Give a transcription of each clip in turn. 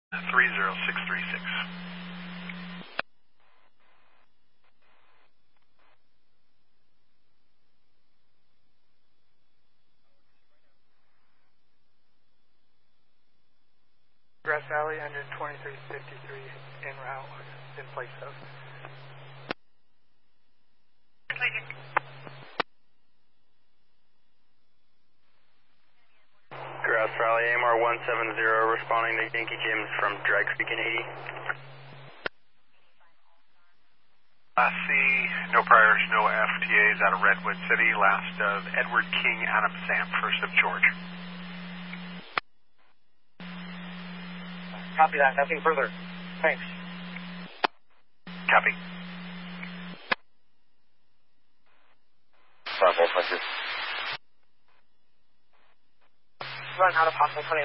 30636. Grass Valley, engine 2353 en route, in place of. Grass Valley, AMR 170, responding to Yankee Jim's from Drag Creek in 80. Class C, no priors, no FTAs out of Redwood City. Last of Edward King, Adam Sam, first of George. Copy that, nothing further. Thanks. Copy. Bravo, thank you. Run out of possible 29.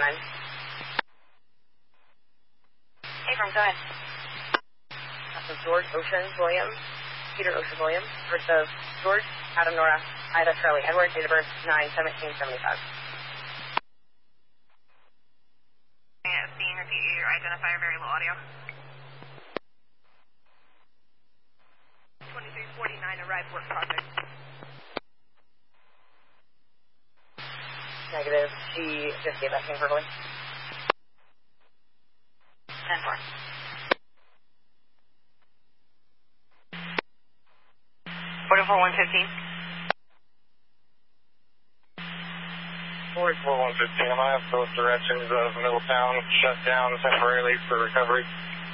Abram, go ahead. That's of George, Ocean, William, Peter, Ocean, William. First of George, Adam, Nora, Ida, Charlie, Edward, date of birth 9/17/75. Seeing repeat your identifier, very low audio. 2349, arrived work project. Negative. She just gave that thing verbally. 10-4. Forty-four 115. Forward 4115, I have both directions of Middletown shut down temporarily for recovery.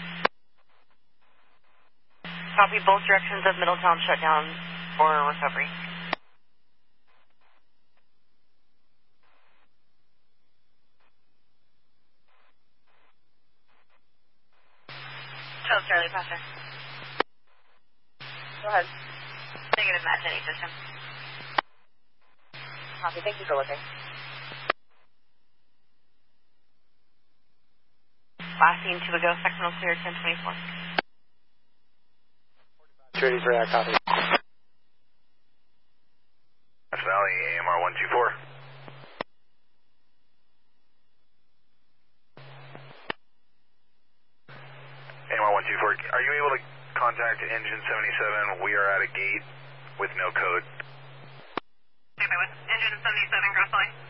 Copy both directions of Middletown shut down for recovery. Charlie, Pastor. Go ahead. Negative match any system. Copy, thank you for looking. Last scene to go, sectional clear 1024. Ready for that, copy. Grass Valley, AMR 124. AMR 124, are you able to contact engine 77? We are at a gate with no code. Engine 77, Grass Valley.